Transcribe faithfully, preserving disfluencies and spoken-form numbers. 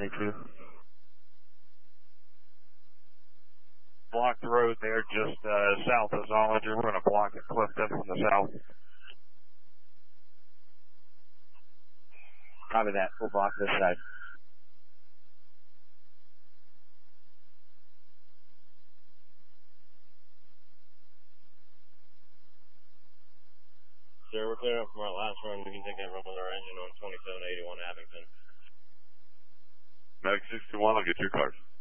seventy-two. Block the road there just uh, south of Zollinger. We're going to block Clifton from the south. Copy that. We'll block this side. Sir, we're clear up from our last run. We can take that run with our engine on twenty-seven eighty-one Abington. Mag sixty-one, I'll get your cars.